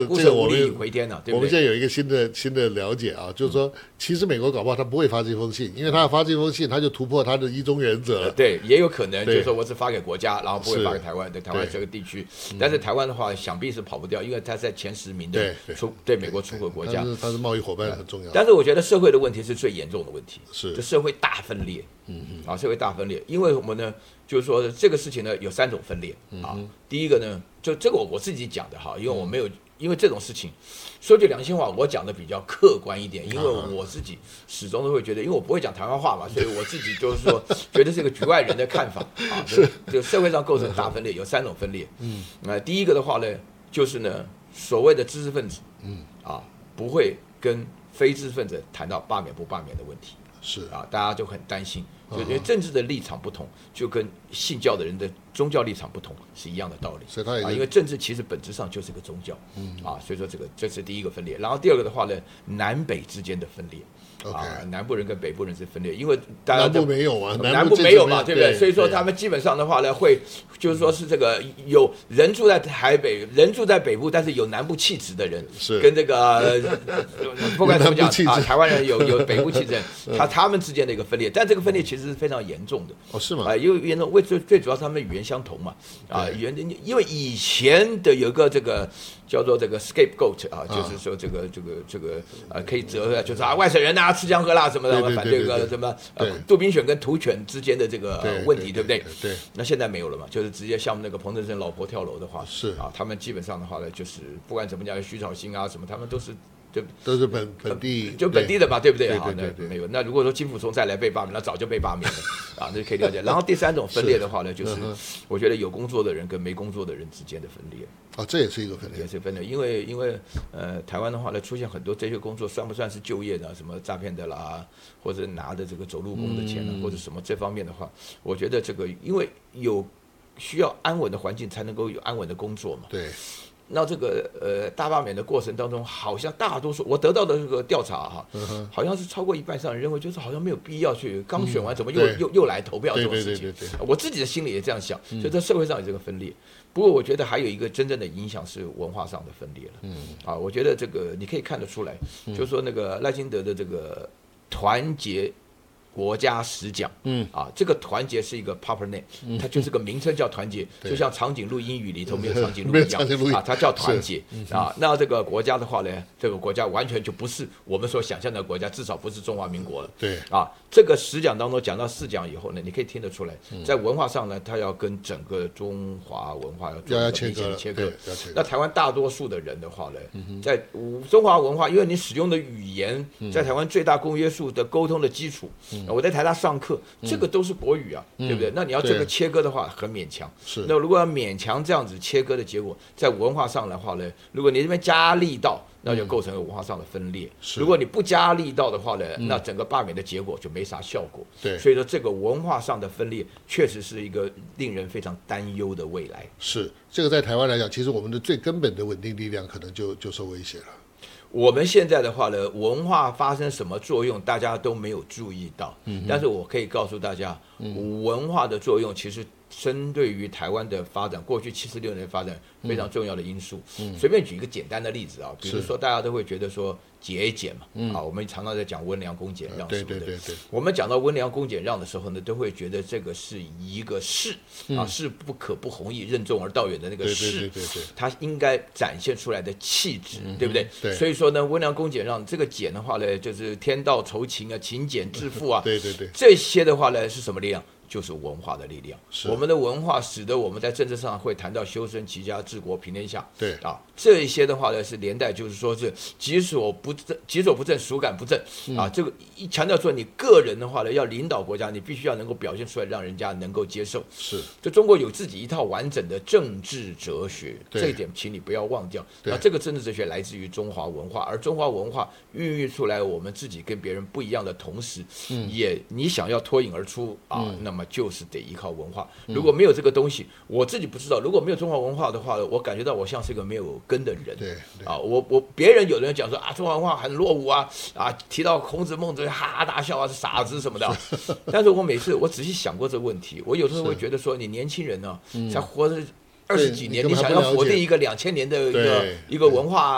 孤城无力回天了，对不对？ 我们现在有一个新的了解啊，就是说，其实美国搞不好他不会发这封信，因为他要发这封信，他就突破他的一中原则了。 对，也有可能就是说我只发给国家，然后不会发给台湾，对台湾这个地区。但是台湾的话，想必是跑不掉，因为它在前10名的对美国出口国家， 它是贸易伙伴很重要。 但是我觉得社会的问题是最严重的问题， 是这社会大分裂，社会大分裂，因为我们呢，就是说这个事情呢有3种分裂啊。第一个呢，就这个我自己讲的哈，因为我没有。因为这种事情，说句良心话，我讲的比较客观一点，因为我自己始终都会觉得，因为我不会讲台湾话嘛，所以我自己就是说，觉得是个局外人的看法啊。就社会上构成大分裂，有3种分裂。第一个的话呢，就是呢，所谓的知识分子，不会跟非知识分子谈到罢免不罢免的问题。 是啊，大家就很担心，就因为政治的立场不同，就跟信教的人的宗教立场不同是一样的道理。 所以他也因为政治其实本质上就是个宗教，所以说这是第一个分裂。然后第二个的话呢，南北之间的分裂。南部人跟北部人是分裂，因为大家南部没有嘛， 南部没有嘛，对不对？所以说他们基本上的话呢，会就是说是这个有人住在台北，人住在北部，但是有南部气质的人，跟这个不管怎么讲啊，台湾人有北部气质人，他们之间的一个分裂，但这个分裂其实是非常严重的。 哦，是吗？ 因为严重，最主要是他们语言相同嘛，因为以前的有一个这个叫做这个 scapegoat 啊，就是说这个可以折就是外省人啊。吃香喝辣什么的，反对个什么杜宾犬跟土犬之间的这个问题，对不对？ 对。 那现在没有了嘛，就是直接像那个彭德正老婆跳楼的话， 是啊，他们基本上的话呢，就是不管怎么讲，徐巧芯啊什么，他们都是本地就本地的嘛，对不对？ 对， 没有。那如果说金溥聪再来被罢免，那早就被罢免了啊，那可以了解。然后第3种分裂的话呢，就是我觉得有工作的人跟没工作的人之间的分裂。 这也是一个分裂， 也是分裂，因为台湾的话呢，出现很多这些工作，算不算是就业的？什么诈骗的啦，或者拿的这个走路工的钱或者什么这方面的话，我觉得这个因为有需要安稳的环境，才能够有安稳的工作嘛。 对。 那这个大罢免的过程当中，好像大多数我得到的这个调查好像是超过1半以上人认为，就是好像没有必要去刚选完怎么又来投票这种事情。我自己的心里也这样想，所以在社会上有这个分裂。不过我觉得还有一个真正的影响是文化上的分裂了。我觉得这个你可以看得出来，就是说那个赖清德的这个团结国家10奖，这个团结是一个 proper name，它就是个名称叫团结，就像长颈鹿英语里头没有长颈鹿一样它叫团结那这个国家的话呢，这个国家完全就不是我们所想象的国家，至少不是中华民国了。 对这个10奖当中讲到4奖以后呢，你可以听得出来，在文化上呢，它要跟整个中华文化要做一个明显的切割。那台湾大多数的人的话呢，在中华文化，因为你使用的语言在台湾最大公约数的沟通的基础。我在台大上课，这个都是国语啊，对不对？那你要这个切割的话，很勉强。 是。 那如果要勉强这样子切割的结果，在文化上的话呢，如果你这边加力道，那就构成了文化上的分裂。如果你不加力道的话呢，那整个罢免的结果就没啥效果。 对。 所以说，这个文化上的分裂确实是一个令人非常担忧的未来。 是。这个在台湾来讲，其实我们的最根本的稳定力量可能就受威胁了。 我们现在的话呢，文化发生什么作用，大家都没有注意到。但是我可以告诉大家，文化的作用其实针对于台湾的发展，过去76年的发展非常重要的因素。随便举一个简单的例子比如说大家都会觉得说节俭嘛，我们常常在讲温良恭俭让什么的。 对。 我们讲到温良恭俭让的时候呢，都会觉得这个是一个势势不可不弘毅，任重而道远的那个势，它应该展现出来的气质，对不对？所以说呢，温良恭俭让这个俭的话呢，就是天道酬勤啊，勤俭致富啊， 对， 这些的话呢是什么力量？就是文化的力量。我们的文化使得我们在政治上会谈到修身齐家治国平天下。 对这一些的话呢是连带，就是说是己所不正，孰敢不正这个一强调说，你个人的话呢要领导国家，你必须要能够表现出来，让人家能够接受。 是， 就中国有自己一套完整的政治哲学，这一点请你不要忘掉。那这个政治哲学来自于中华文化，而中华文化孕育出来我们自己跟别人不一样的同时，也你想要脱颖而出那么就是得依靠文化。如果没有这个东西，我自己不知道。如果没有中华文化的话，我感觉到我像是一个没有根的人。我别人有人讲说中华文化很落伍提到孔子孟子哈哈大笑是傻子什么的。但是我每次我仔细想过这个问题，我有时候会觉得说，你年轻人呢才活着20几年，你想要否定一个2000年的一个文化